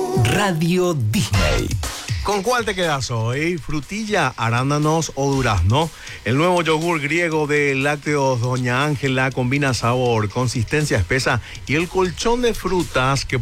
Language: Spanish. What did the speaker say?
Radio Disney. ¿Con cuál te quedas hoy? ¿Frutilla, arándanos o durazno? El nuevo yogur griego de lácteos Doña Ángela combina sabor, consistencia espesa y el colchón de frutas que